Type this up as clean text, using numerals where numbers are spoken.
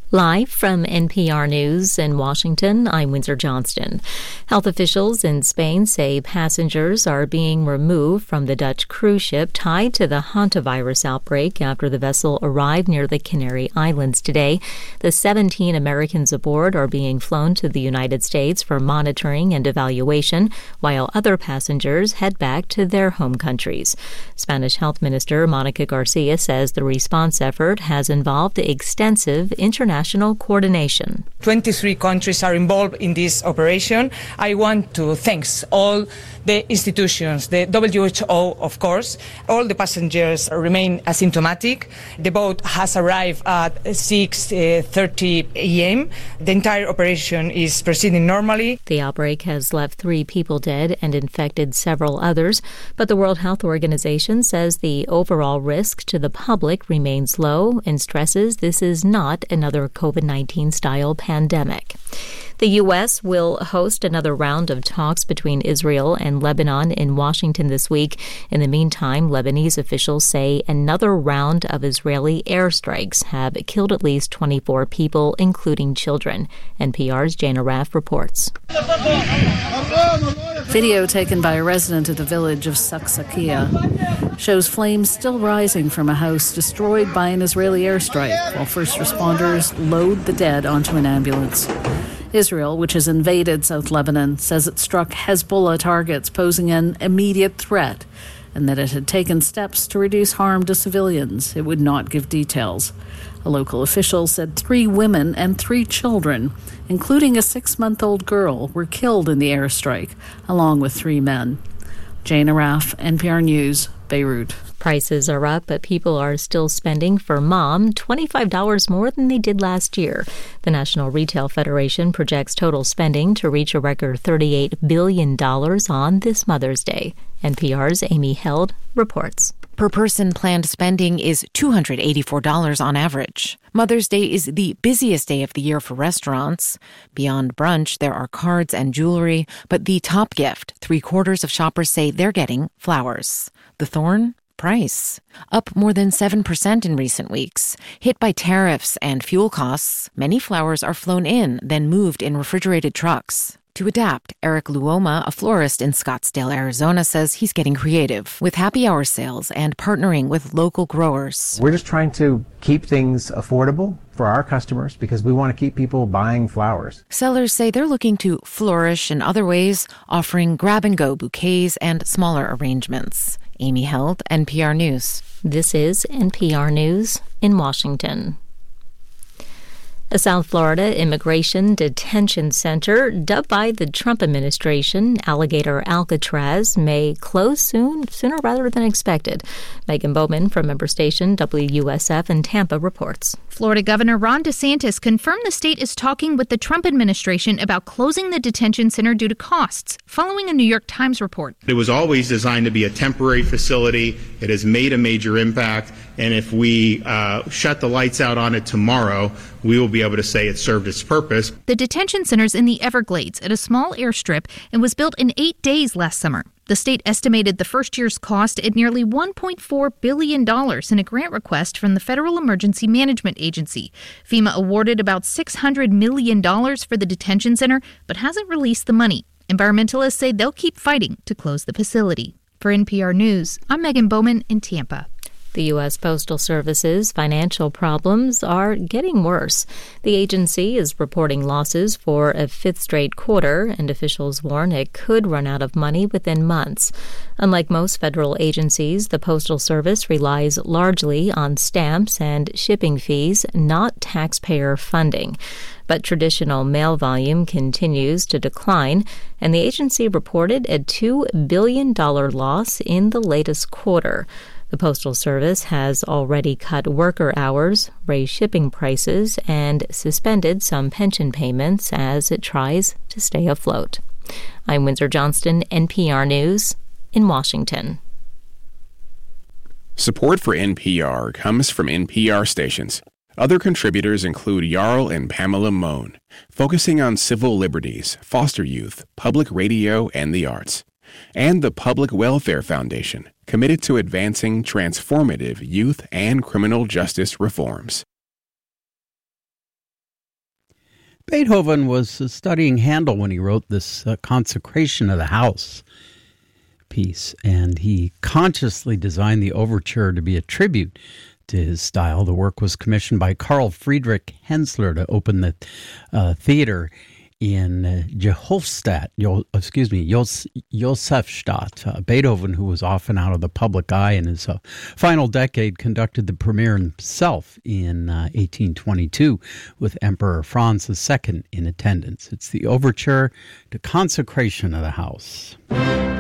Live from NPR News in Washington, I'm Windsor Johnston. Health officials in Spain say passengers are being removed from the Dutch cruise ship tied to the hantavirus outbreak after the vessel arrived near the Canary Islands today. The 17 Americans aboard are being flown to the United States for monitoring and evaluation, while other passengers head back to their home countries. Spanish Health Minister Monica Garcia says the response effort has involved extensive international coordination. 23 countries are involved in this operation. I want to thank all the institutions, the WHO, of course. All the passengers remain asymptomatic. The boat has arrived at 6:30 a.m. The entire operation is proceeding normally. The outbreak has left 3 people dead and infected several others, but the World Health Organization says the overall risk to the public remains low and stresses this is not another COVID-19 style pandemic. The U.S. will host another round of talks between Israel and Lebanon in Washington this week. In the meantime, Lebanese officials say another round of Israeli airstrikes have killed at least 24 people, including children. NPR's Jana Raff reports. Video taken by a resident of the village of Saksakia shows flames still rising from a house destroyed by an Israeli airstrike, while first responders load the dead onto an ambulance. Israel, which has invaded South Lebanon, says it struck Hezbollah targets posing an immediate threat and that it had taken steps to reduce harm to civilians. It would not give details. A local official said 3 women and 3 children, including a 6-month-old girl, were killed in the airstrike, along with 3 men. Jana Raff, NPR News, Beirut. Prices are up, but people are still spending for mom $25 more than they did last year. The National Retail Federation projects total spending to reach a record $38 billion on this Mother's Day. NPR's Amy Held reports. Per person planned spending is $284 on average. Mother's Day is the busiest day of the year for restaurants. Beyond brunch, there are cards and jewelry, but the top gift, 3/4 of shoppers say they're getting flowers. The thorn? Price. Up more than 7% in recent weeks. Hit by tariffs and fuel costs, many flowers are flown in, then moved in refrigerated trucks. To adapt, Eric Luoma, a florist in Scottsdale, Arizona, says he's getting creative with happy hour sales and partnering with local growers. We're just trying to keep things affordable for our customers because we want to keep people buying flowers. Sellers say they're looking to flourish in other ways, offering grab-and-go bouquets and smaller arrangements. Amy Held, NPR News. This is NPR News in Washington. A South Florida immigration detention center dubbed by the Trump administration Alligator Alcatraz may close sooner rather than expected. Megan Bowman from member station WUSF in Tampa reports. Florida Governor Ron DeSantis confirmed the state is talking with the Trump administration about closing the detention center due to costs, following a New York Times report. It was always designed to be a temporary facility. It has made a major impact, and if we shut the lights out on it tomorrow, we will be able to say it served its purpose. The detention center's in the Everglades at a small airstrip and was built in 8 days last summer. The state estimated the first year's cost at nearly $1.4 billion in a grant request from the Federal Emergency Management Agency. FEMA awarded about $600 million for the detention center, but hasn't released the money. Environmentalists say they'll keep fighting to close the facility. For NPR News, I'm Megan Bowman in Tampa. The U.S. Postal Service's financial problems are getting worse. The agency is reporting losses for a 5th straight quarter, and officials warn it could run out of money within months. Unlike most federal agencies, the Postal Service relies largely on stamps and shipping fees, not taxpayer funding. But traditional mail volume continues to decline, and the agency reported a $2 billion loss in the latest quarter. The Postal Service has already cut worker hours, raised shipping prices, and suspended some pension payments as it tries to stay afloat. I'm Windsor Johnston, NPR News in Washington. Support for NPR comes from NPR stations. Other contributors include Jarl and Pamela Mohn, focusing on civil liberties, foster youth, public radio, and the arts. And the Public Welfare Foundation, committed to advancing transformative youth and criminal justice reforms. Beethoven was studying Handel when he wrote this Consecration of the House piece, and he consciously designed the overture to be a tribute to his style. The work was commissioned by Carl Friedrich Hensler to open the theater in Josefstadt. Beethoven, who was often out of the public eye in his final decade, conducted the premiere himself in 1822 with Emperor Franz II in attendance. It's the overture to Consecration of the House.